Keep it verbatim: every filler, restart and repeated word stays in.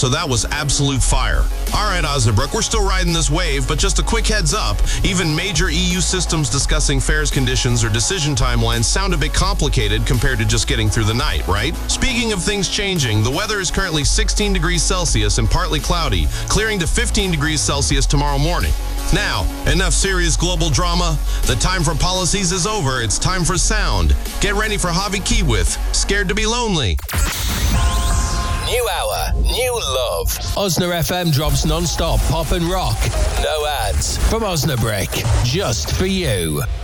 so that was absolute fire. All right, Osnabrück, we're still riding this wave, but just a quick heads up, even major E U systems discussing fares conditions or decision timelines sound a bit complicated compared to just getting through the night, right? Speaking of things changing, the weather is currently sixteen degrees Celsius and partly cloudy, clearing to fifteen degrees Celsius tomorrow morning. Now, enough serious global drama. The time for policies is over. It's time for sound. Get ready for Javi Kiewith, Scared to be Lonely. New hour, new love. Osna F M drops non-stop pop and rock. No ads. From Osnabrück, just for you.